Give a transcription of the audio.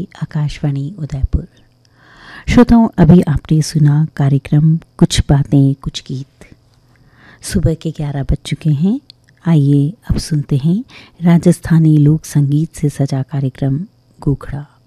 आकाशवाणी उदयपुर। श्रोताओं, अभी आपने सुना कार्यक्रम कुछ बातें कुछ गीत। सुबह के 11 बज चुके हैं। आइए अब सुनते हैं राजस्थानी लोक संगीत से सजा कार्यक्रम गोखड़ा।